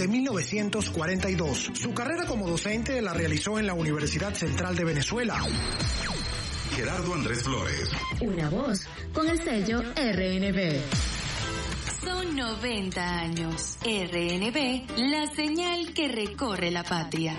desde 1942. Su carrera como docente la realizó en la Universidad Central de Venezuela. Gerardo Andrés Flores. Una voz con el sello RNB. Son 90 años. RNB, la señal que recorre la patria.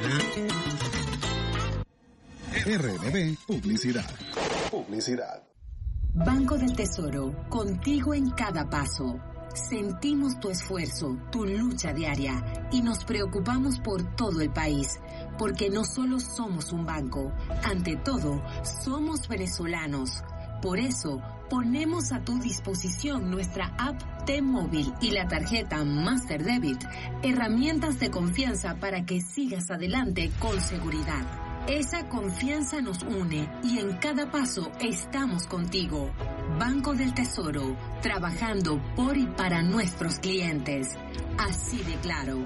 RNB Publicidad. Publicidad. Banco del Tesoro, contigo en cada paso. Sentimos tu esfuerzo, tu lucha diaria y nos preocupamos por todo el país, porque no solo somos un banco, ante todo, somos venezolanos. Por eso, ponemos a tu disposición nuestra app T-Móvil y la tarjeta Master Debit, herramientas de confianza para que sigas adelante con seguridad. Esa confianza nos une y en cada paso estamos contigo. Banco del Tesoro, trabajando por y para nuestros clientes. Así de claro.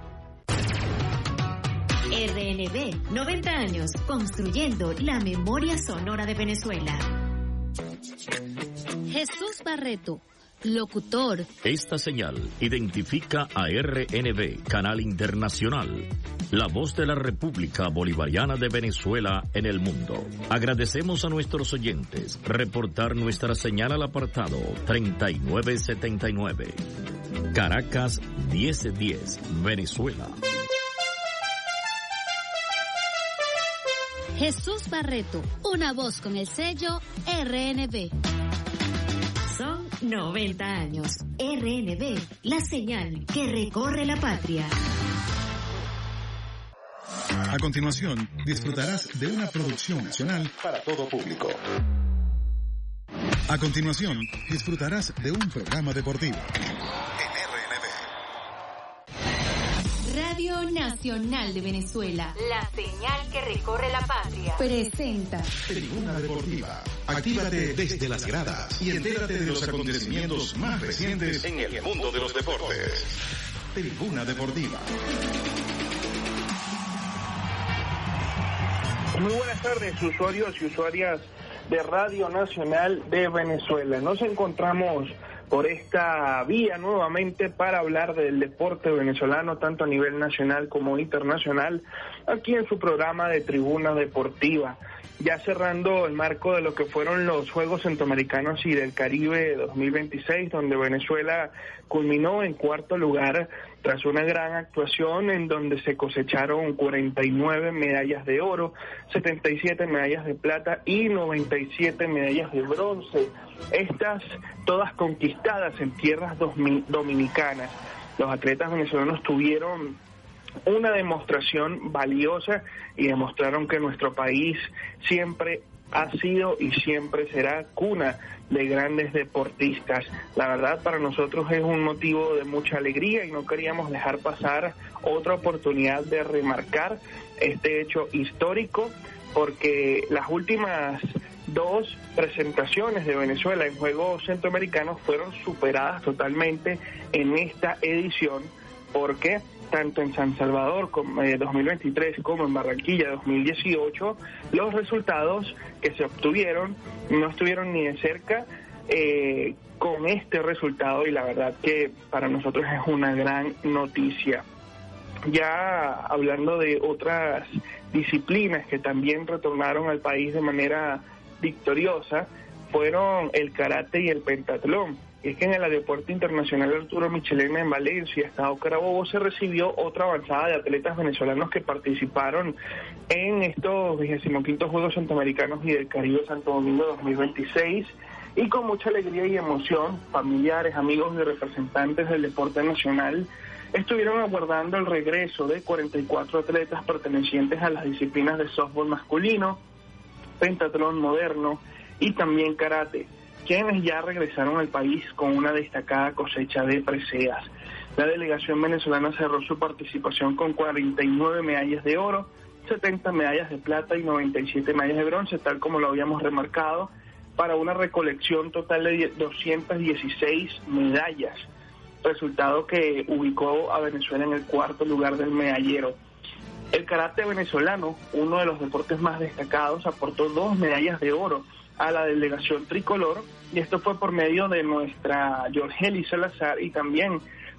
RNB, 90 años, construyendo la memoria sonora de Venezuela. Jesús Barreto, locutor. Esta señal identifica a RNB, Canal Internacional, la voz de la República Bolivariana de Venezuela en el mundo. Agradecemos a nuestros oyentes reportar nuestra señal al apartado 3979. Caracas 1010, Venezuela. Jesús Barreto, una voz con el sello RNB. Son 90 años. RNB, la señal que recorre la patria. A continuación, disfrutarás de una producción nacional para todo público. A continuación, disfrutarás de un programa deportivo. Radio Nacional de Venezuela, la señal que recorre la patria, presenta Tribuna Deportiva. Actívate desde las gradas y entérate de los acontecimientos más recientes en el mundo de los deportes. Tribuna Deportiva. Muy buenas tardes, usuarios y usuarias de Radio Nacional de Venezuela. Nos encontramos por esta vía nuevamente para hablar del deporte venezolano, tanto a nivel nacional como internacional, aquí en su programa de Tribuna Deportiva. Ya cerrando el marco de lo que fueron los Juegos Centroamericanos y del Caribe 2026, donde Venezuela culminó en cuarto lugar tras una gran actuación en donde se cosecharon 49 medallas de oro, 77 medallas de plata y 97 medallas de bronce. Estas todas conquistadas en tierras dominicanas. Los atletas venezolanos tuvieron una demostración valiosa y demostraron que nuestro país siempre ha sido y siempre será cuna de grandes deportistas. La verdad, para nosotros es un motivo de mucha alegría y no queríamos dejar pasar otra oportunidad de remarcar este hecho histórico, porque las últimas dos presentaciones de Venezuela en Juegos Centroamericanos fueron superadas totalmente en esta edición, porque tanto en San Salvador 2023 como en Barranquilla 2018, los resultados que se obtuvieron no estuvieron ni de cerca con este resultado, y la verdad que para nosotros es una gran noticia. Ya hablando de otras disciplinas que también retornaron al país de manera victoriosa, fueron el karate y el pentatlón. Es que en el Aeropuerto Internacional Arturo Michelena en Valencia, Estado Carabobo, se recibió otra avanzada de atletas venezolanos que participaron en estos 25 Juegos Centroamericanos y del Caribe Santo Domingo 2026, y con mucha alegría y emoción, familiares, amigos y representantes del deporte nacional estuvieron aguardando el regreso de 44 atletas pertenecientes a las disciplinas de softball masculino, pentatlón moderno y también karate, quienes ya regresaron al país con una destacada cosecha de preseas. La delegación venezolana cerró su participación con 49 medallas de oro, 70 medallas de plata y 97 medallas de bronce, tal como lo habíamos remarcado, para una recolección total de 216 medallas, resultado que ubicó a Venezuela en el cuarto lugar del medallero. El karate venezolano, uno de los deportes más destacados, aportó 2 medallas de oro a la delegación tricolor, y esto fue por medio de nuestra Yorgeli Salazar y también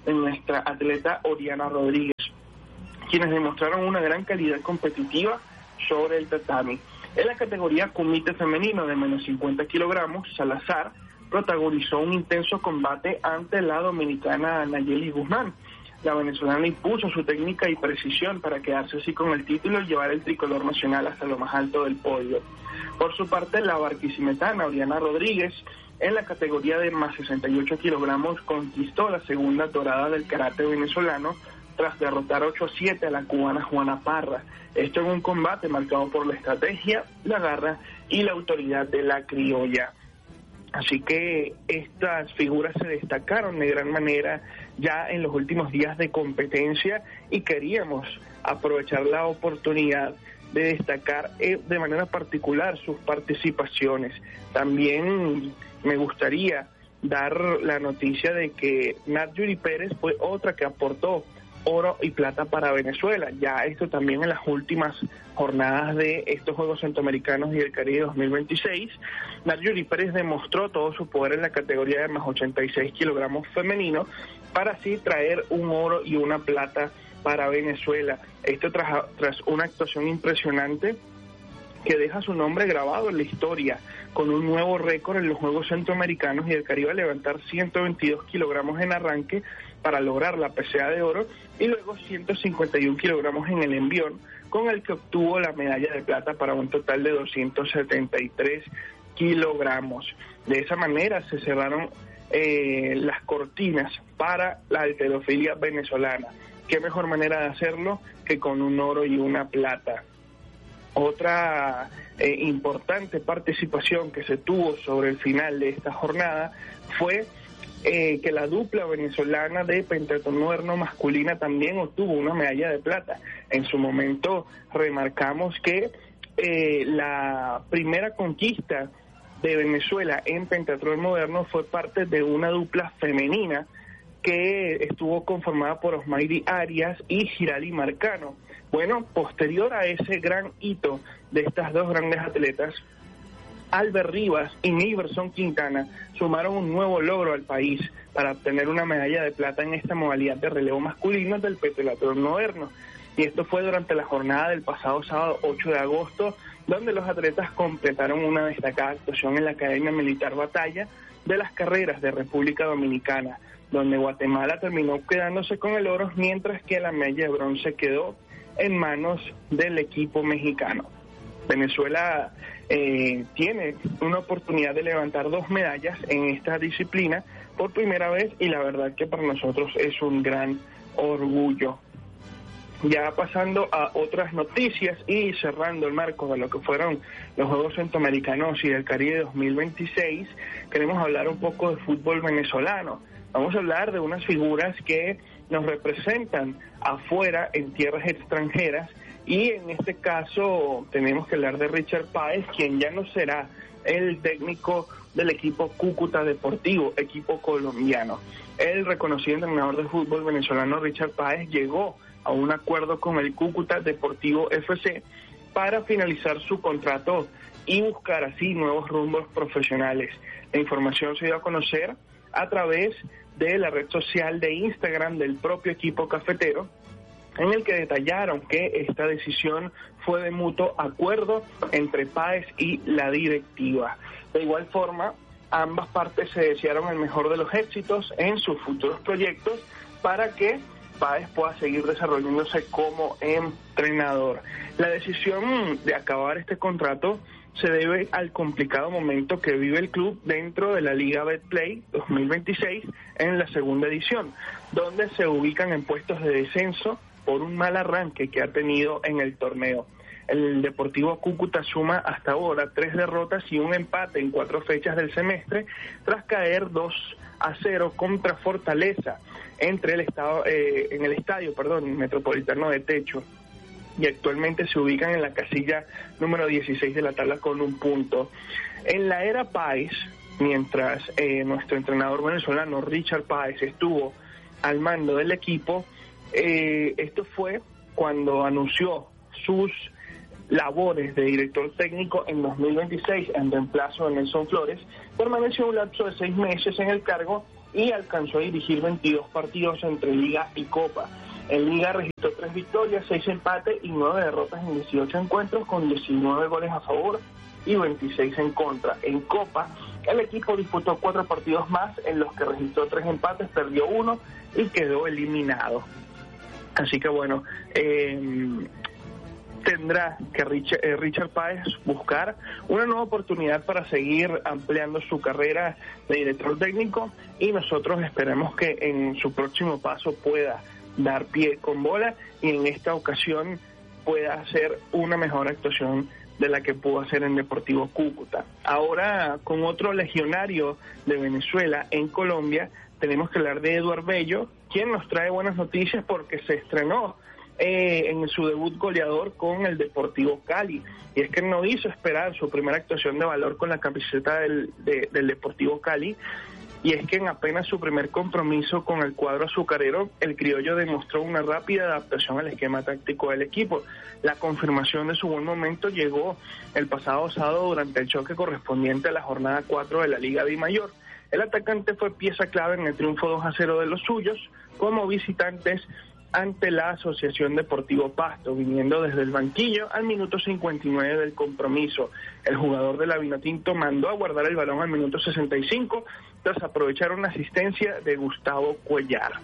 de nuestra atleta Oriana Rodríguez, quienes demostraron una gran calidad competitiva sobre el tatami. En la categoría kumite femenino de menos 50 kilogramos, Salazar protagonizó un intenso combate ante la dominicana Nayeli Guzmán. La venezolana impuso su técnica y precisión para quedarse así con el título y llevar el tricolor nacional hasta lo más alto del podio. Por su parte, la barquisimetana Oriana Rodríguez, en la categoría de más 68 kilogramos, conquistó la segunda dorada del karate venezolano tras derrotar 8-7 a la cubana Juana Parra. Esto en un combate marcado por la estrategia, la garra y la autoridad de la criolla. Así que estas figuras se destacaron de gran manera ya en los últimos días de competencia y queríamos aprovechar la oportunidad de destacar de manera particular sus participaciones. También me gustaría dar la noticia de que Marjorie Pérez fue otra que aportó oro y plata para Venezuela. Ya esto también en las últimas jornadas de estos Juegos Centroamericanos y del Caribe 2026. Marjorie Pérez demostró todo su poder en la categoría de más 86 kilogramos femenino para así traer un oro y una plata para Venezuela. Esto tras una actuación impresionante que deja su nombre grabado en la historia, con un nuevo récord en los Juegos Centroamericanos y del Caribe al levantar 122 kilogramos en arranque para lograr la presea de oro y luego 151 kilogramos en el envión, con el que obtuvo la medalla de plata para un total de 273 kilogramos. De esa manera se cerraron las cortinas para la halterofilia venezolana. ¿Qué mejor manera de hacerlo que con un oro y una plata? Otra importante participación que se tuvo sobre el final de esta jornada fue que la dupla venezolana de pentatlón moderno masculina también obtuvo una medalla de plata. En su momento remarcamos que la primera conquista de Venezuela en pentatlón moderno fue parte de una dupla femenina que estuvo conformada por Osmairi Arias y Girali Marcano. Bueno, posterior a ese gran hito de estas dos grandes atletas, Albert Rivas y Nilberson Quintana sumaron un nuevo logro al país para obtener una medalla de plata en esta modalidad de relevo masculino del pentatlón moderno. Y esto fue durante la jornada del pasado sábado 8 de agosto, donde los atletas completaron una destacada actuación en la Academia Militar Batalla de las Carreras de República Dominicana, donde Guatemala terminó quedándose con el oro, mientras que la medalla de bronce quedó en manos del equipo mexicano. Venezuela tiene una oportunidad de levantar 2 medallas en esta disciplina por primera vez y la verdad que para nosotros es un gran orgullo. Ya pasando a otras noticias y cerrando el marco de lo que fueron los Juegos Centroamericanos y del Caribe 2026, queremos hablar un poco de fútbol venezolano. Vamos a hablar de unas figuras que nos representan afuera en tierras extranjeras y en este caso tenemos que hablar de Richard Páez, quien ya no será el técnico del equipo Cúcuta Deportivo, equipo colombiano. El reconocido entrenador de fútbol venezolano Richard Páez llegó a un acuerdo con el Cúcuta Deportivo FC para finalizar su contrato y buscar así nuevos rumbos profesionales. La información se dio a conocer a través de la red social de Instagram del propio equipo cafetero, en el que detallaron que esta decisión fue de mutuo acuerdo entre Páez y la directiva. De igual forma, ambas partes se desearon el mejor de los éxitos en sus futuros proyectos para que Páez pueda seguir desarrollándose como entrenador. La decisión de acabar este contrato se debe al complicado momento que vive el club dentro de la Liga Betplay 2026 en la segunda edición, donde se ubican en puestos de descenso por un mal arranque que ha tenido en el torneo. El Deportivo Cúcuta suma hasta ahora 3 derrotas y un empate en 4 fechas del semestre, tras caer 2-0 contra Fortaleza en el estadio Metropolitano de Techo, y actualmente se ubican en la casilla número 16 de la tabla con 1 punto. En la era Páez, mientras nuestro entrenador venezolano Richard Páez estuvo al mando del equipo, esto fue cuando anunció sus labores de director técnico en 2026 en reemplazo de Nelson Flores. Permaneció un lapso de 6 meses en el cargo y alcanzó a dirigir 22 partidos entre Liga y Copa. En Liga registró 3 victorias, 6 empates y 9 derrotas en 18 encuentros, con 19 goles a favor y 26 en contra. En Copa, el equipo disputó 4 partidos más, en los que registró 3 empates, perdió 1 y quedó eliminado. Así que bueno, tendrá que Richard Páez buscar una nueva oportunidad para seguir ampliando su carrera de director técnico, y nosotros esperemos que en su próximo paso pueda dar pie con bola y en esta ocasión pueda hacer una mejor actuación de la que pudo hacer en Deportivo Cúcuta. Ahora, con otro legionario de Venezuela en Colombia, tenemos que hablar de Eduard Bello, quien nos trae buenas noticias porque se estrenó en su debut goleador con el Deportivo Cali, y es que no hizo esperar su primera actuación de valor con la camiseta del Deportivo Cali, y es que en apenas su primer compromiso con el cuadro azucarero, el criollo demostró una rápida adaptación al esquema táctico del equipo. La confirmación de su buen momento llegó el pasado sábado durante el choque correspondiente a la jornada 4 de la Liga de Mayor. El atacante fue pieza clave en el triunfo 2-0 de los suyos como visitantes ante la Asociación Deportivo Pasto, viniendo desde el banquillo al minuto 59 del compromiso. El jugador de la Vinotinto mandó a guardar el balón al minuto 65 tras aprovechar una asistencia de Gustavo Cuellar.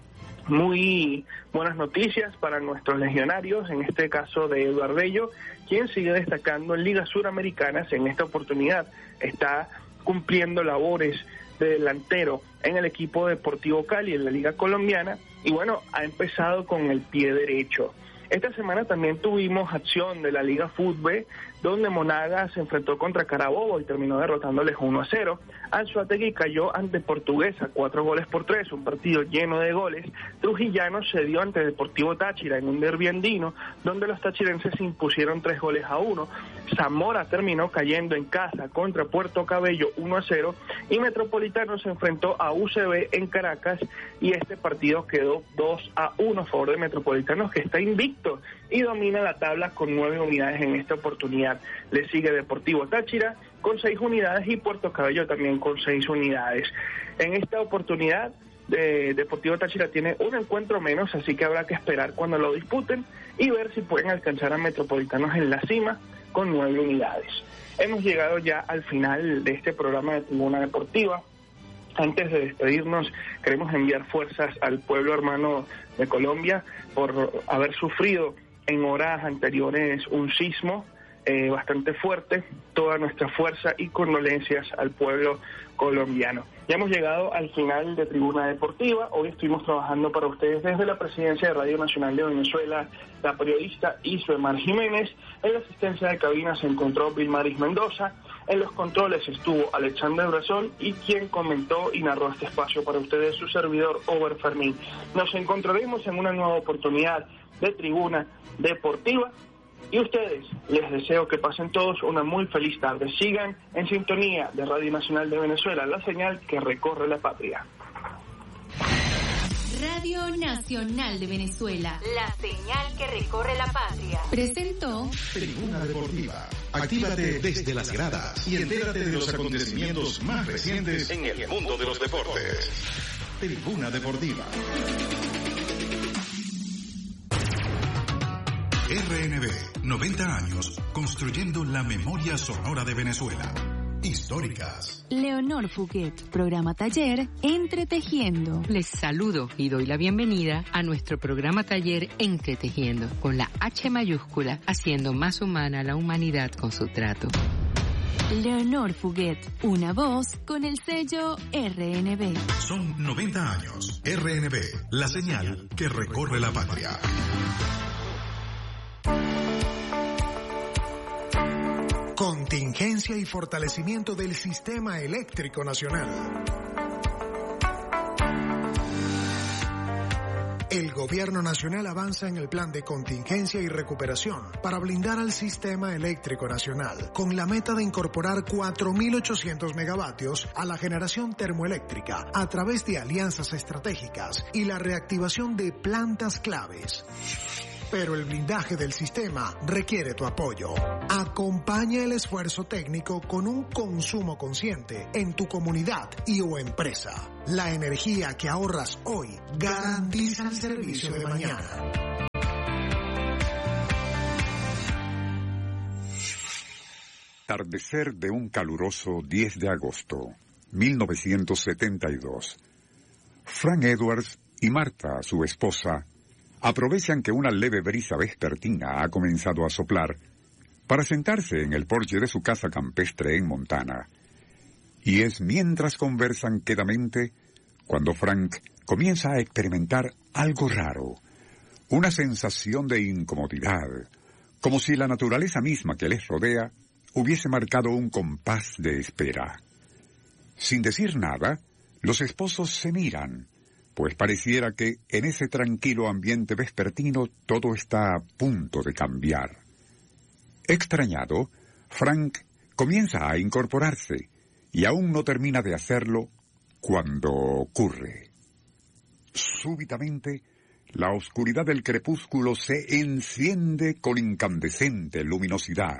Muy buenas noticias para nuestros legionarios, en este caso de Eduard Bello, quien sigue destacando en ligas suramericanas. En esta oportunidad está cumpliendo labores de delantero en el equipo Deportivo Cali en la Liga Colombiana, y bueno, ha empezado con el pie derecho. Esta semana también tuvimos acción de la Liga Fútbol, donde Monagas se enfrentó contra Carabobo y terminó derrotándoles 1-0. Anzoátegui cayó ante Portuguesa 4-3, un partido lleno de goles. Trujillano cedió ante Deportivo Táchira en un derbi andino, donde los tachirenses se impusieron 3-1. Zamora terminó cayendo en casa contra Puerto Cabello 1-0, y Metropolitano se enfrentó a UCB en Caracas, y este partido quedó 2-1 a favor de Metropolitanos, que está invicto y domina la tabla con 9 unidades en esta oportunidad. Le sigue Deportivo Táchira con 6 unidades y Puerto Cabello también con 6 unidades. En esta oportunidad, Deportivo Táchira tiene un encuentro menos, así que habrá que esperar cuando lo disputen y ver si pueden alcanzar a Metropolitanos en la cima con 9 unidades. Hemos llegado ya al final de este programa de Tribuna Deportiva. Antes de despedirnos, queremos enviar fuerzas al pueblo hermano de Colombia por haber sufrido en horas anteriores un sismo bastante fuerte. Toda nuestra fuerza y condolencias al pueblo colombiano. Ya hemos llegado al final de Tribuna Deportiva. Hoy estuvimos trabajando para ustedes desde la presidencia de Radio Nacional de Venezuela, la periodista Isomar Jiménez. En la asistencia de cabina se encontró Vilmaris Mendoza. En los controles estuvo Alexander Brazón, y quien comentó y narró este espacio para ustedes, su servidor Ober Fermín. Nos encontraremos en una nueva oportunidad de Tribuna Deportiva, y ustedes, les deseo que pasen todos una muy feliz tarde. Sigan en sintonía de Radio Nacional de Venezuela, la señal que recorre la patria. Radio Nacional de Venezuela, la señal que recorre la patria. Presentó Tribuna Deportiva. Actívate desde las gradas y entérate de los acontecimientos más recientes en el mundo de los deportes. Tribuna Deportiva. RNB, 90 años construyendo la memoria sonora de Venezuela. Históricas. Leonor Fuguet, programa taller Entretejiendo. Les saludo y doy la bienvenida a nuestro programa taller Entretejiendo, con la H mayúscula, haciendo más humana la humanidad con su trato. Leonor Fuguet, una voz con el sello RNB. Son 90 años. RNB, la señal que recorre la patria. Contingencia y fortalecimiento del sistema eléctrico nacional. El Gobierno Nacional avanza en el plan de contingencia y recuperación para blindar al sistema eléctrico nacional, con la meta de incorporar 4.800 megavatios a la generación termoeléctrica a través de alianzas estratégicas y la reactivación de plantas claves. pero el blindaje del sistema requiere tu apoyo. Acompaña el esfuerzo técnico con un consumo consciente en tu comunidad y o empresa. La energía que ahorras hoy garantiza el servicio de mañana. Atardecer de un caluroso 10 de agosto, 1972. Frank Edwards y Marta, su esposa, aprovechan que una leve brisa vespertina ha comenzado a soplar para sentarse en el porche de su casa campestre en Montana. Y es mientras conversan quedamente cuando Frank comienza a experimentar algo raro, una sensación de incomodidad, como si la naturaleza misma que les rodea hubiese marcado un compás de espera. Sin decir nada, los esposos se miran, pues pareciera que en ese tranquilo ambiente vespertino todo está a punto de cambiar. Extrañado, Frank comienza a incorporarse y aún no termina de hacerlo cuando ocurre. Súbitamente, la oscuridad del crepúsculo se enciende con incandescente luminosidad.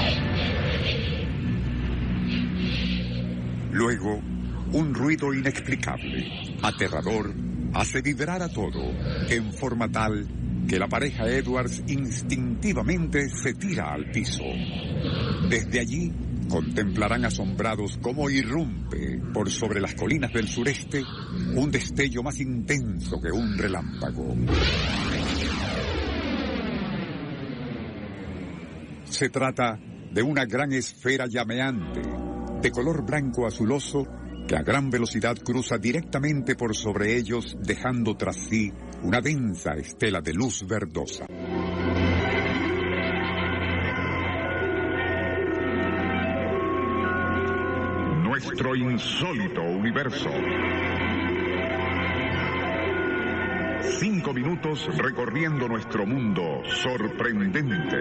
Luego, un ruido inexplicable, aterrador, hace vibrar a todo, en forma tal que la pareja Edwards instintivamente se tira al piso. Desde allí, contemplarán asombrados cómo irrumpe por sobre las colinas del sureste un destello más intenso que un relámpago. Se trata de una gran esfera llameante, de color blanco azuloso, que a gran velocidad cruza directamente por sobre ellos, dejando tras sí una densa estela de luz verdosa. Nuestro insólito universo. 5 minutos recorriendo nuestro mundo sorprendente.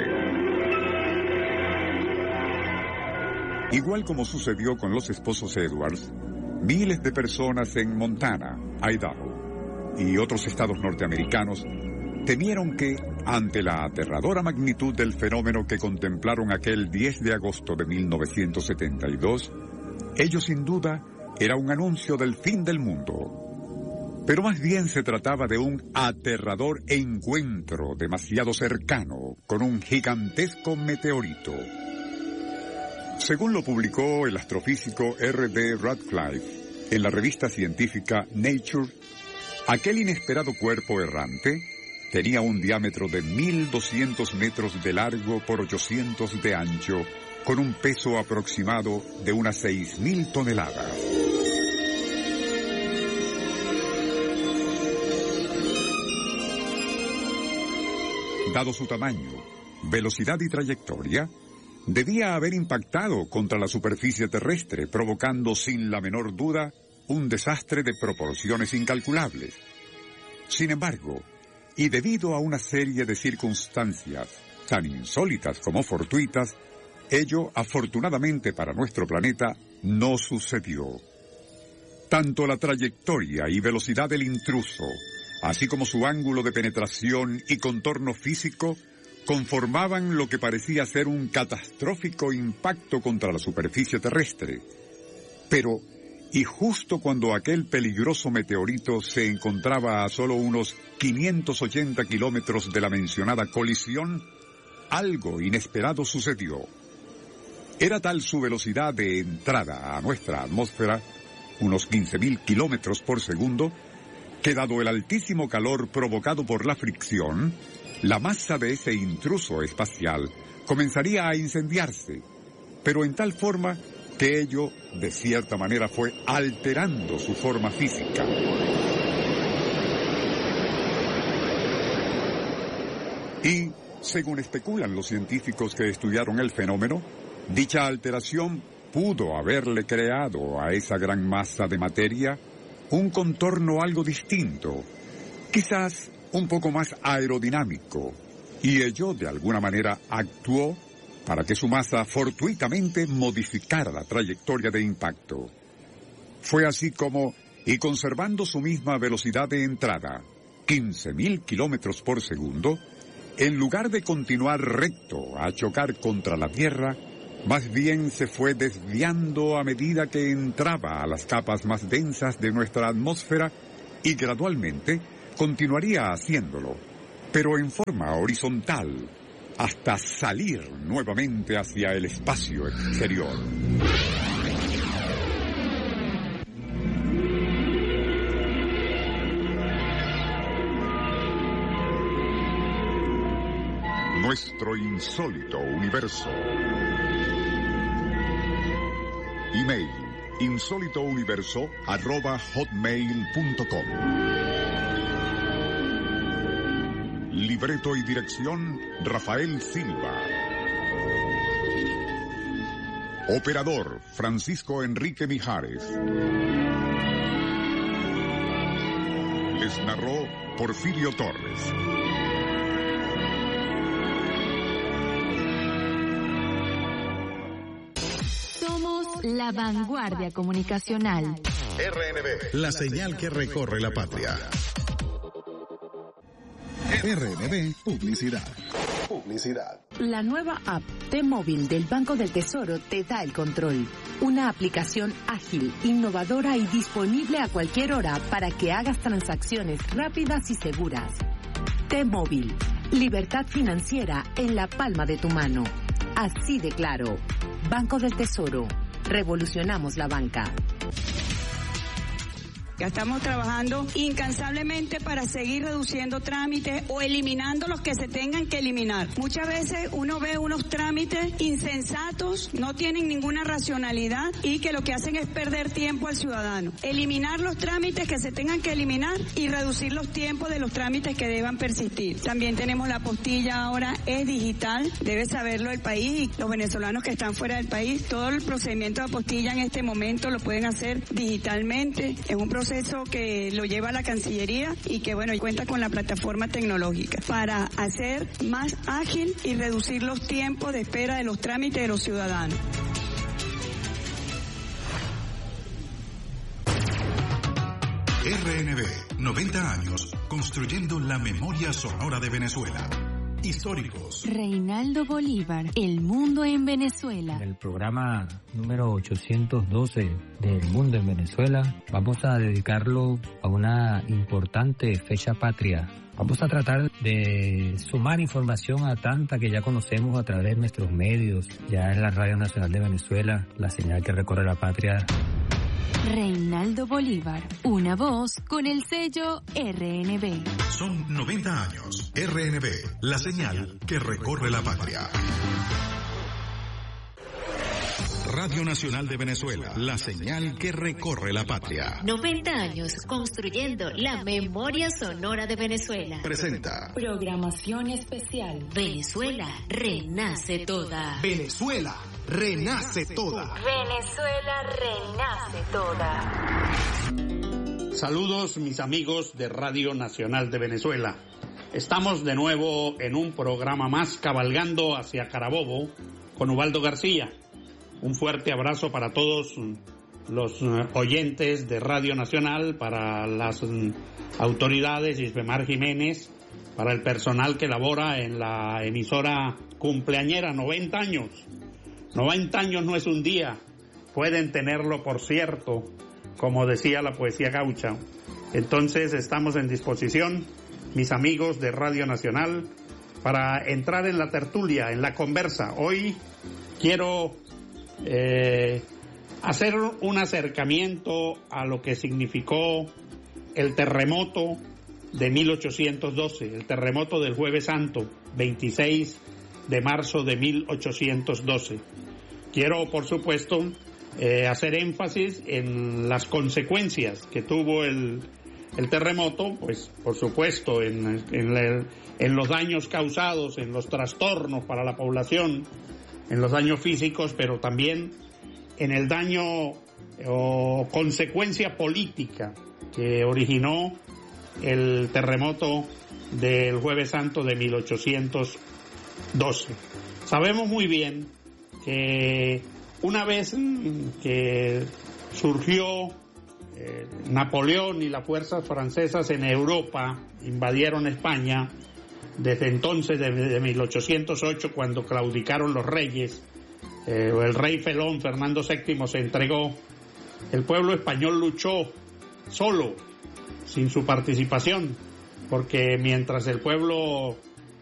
Igual como sucedió con los esposos Edwards, miles de personas en Montana, Idaho y otros estados norteamericanos temieron que, ante la aterradora magnitud del fenómeno que contemplaron aquel 10 de agosto de 1972, ello sin duda era un anuncio del fin del mundo. Pero más bien se trataba de un aterrador encuentro demasiado cercano con un gigantesco meteorito. Según lo publicó el astrofísico R.D. Radcliffe en la revista científica Nature, aquel inesperado cuerpo errante tenía un diámetro de 1.200 metros de largo por 800 de ancho, con un peso aproximado de unas 6.000 toneladas. Dado su tamaño, velocidad y trayectoria, debía haber impactado contra la superficie terrestre, provocando sin la menor duda un desastre de proporciones incalculables. Sin embargo, y debido a una serie de circunstancias tan insólitas como fortuitas, ello, afortunadamente para nuestro planeta, no sucedió. Tanto la trayectoria y velocidad del intruso, así como su ángulo de penetración y contorno físico, conformaban lo que parecía ser un catastrófico impacto contra la superficie terrestre. Pero, y justo cuando aquel peligroso meteorito se encontraba a solo unos 580 kilómetros de la mencionada colisión, algo inesperado sucedió. Era tal su velocidad de entrada a nuestra atmósfera, unos 15.000 kilómetros por segundo, que dado el altísimo calor provocado por la fricción, la masa de ese intruso espacial comenzaría a incendiarse, pero en tal forma que ello, de cierta manera, fue alterando su forma física. Y, según especulan los científicos que estudiaron el fenómeno, dicha alteración pudo haberle creado a esa gran masa de materia un contorno algo distinto, quizás un poco más aerodinámico, y ello de alguna manera actuó para que su masa fortuitamente modificara la trayectoria de impacto. Fue así como, y conservando su misma velocidad de entrada, 15.000 kilómetros por segundo, en lugar de continuar recto a chocar contra la Tierra, más bien se fue desviando a medida que entraba a las capas más densas de nuestra atmósfera y gradualmente continuaría haciéndolo, pero en forma horizontal, hasta salir nuevamente hacia el espacio exterior. Nuestro insólito universo. Email insólitouniverso@hotmail.com. Libreto y dirección Rafael Silva. Operador Francisco Enrique Mijares. Les narró Porfirio Torres. La vanguardia comunicacional. RNB, la señal que recorre la patria. RNB Publicidad. La nueva app T-Móvil del Banco del Tesoro te da el control. Una aplicación ágil, innovadora y disponible a cualquier hora para que hagas transacciones rápidas y seguras. T-Móvil, libertad financiera en la palma de tu mano. Así de claro. Banco del Tesoro. Revolucionamos la banca. Ya estamos trabajando incansablemente para seguir reduciendo trámites o eliminando los que se tengan que eliminar. Muchas veces uno ve unos trámites insensatos, no tienen ninguna racionalidad y que lo que hacen es perder tiempo al ciudadano. Eliminar los trámites que se tengan que eliminar y reducir los tiempos de los trámites que deban persistir. También tenemos la apostilla, ahora es digital, debe saberlo el país y los venezolanos que están fuera del país. Todo el procedimiento de apostilla en este momento lo pueden hacer digitalmente. Es un proceso que lo lleva la Cancillería y que cuenta con la plataforma tecnológica para hacer más ágil y reducir los tiempos de espera de los trámites de los ciudadanos. RNB, 90 años construyendo la memoria sonora de Venezuela. Históricos. Reinaldo Bolívar, El Mundo en Venezuela. En el programa número 812 del Mundo en Venezuela, vamos a dedicarlo a una importante fecha patria. Vamos a tratar de sumar información a tanta que ya conocemos a través de nuestros medios, ya en la Radio Nacional de Venezuela, la señal que recorre la patria. Reinaldo Bolívar, una voz con el sello RNB. Son 90 años. RNB, la señal que recorre la patria. Radio Nacional de Venezuela, la señal que recorre la patria. 90 años construyendo la memoria sonora de Venezuela. Presenta Programación especial. Venezuela renace toda. Venezuela renace toda. Venezuela renace toda. Saludos mis amigos de Radio Nacional de Venezuela. Estamos de nuevo en un programa más cabalgando hacia Carabobo con Ubaldo García. Un fuerte abrazo para todos los oyentes de Radio Nacional, para las autoridades, Isbemar Jiménez, para el personal que labora en la emisora cumpleañera, 90 años. 90 años no es un día, pueden tenerlo por cierto, como decía la poesía gaucha. Entonces estamos en disposición, mis amigos de Radio Nacional, para entrar en la tertulia, en la conversa. Hoy quiero hacer un acercamiento a lo que significó el terremoto de 1812, el terremoto del Jueves Santo, 26 de marzo de 1812. Quiero, por supuesto, hacer énfasis en las consecuencias que tuvo el terremoto, pues, por supuesto, en los daños causados, en los trastornos para la población, en los daños físicos, pero también en el daño o consecuencia política que originó el terremoto del Jueves Santo de 1812. Sabemos muy bien que una vez que surgió Napoleón y las fuerzas francesas en Europa, invadieron España, desde entonces, de 1808, cuando claudicaron los reyes, el rey felón Fernando VII se entregó, el pueblo español luchó solo, sin su participación, porque mientras el pueblo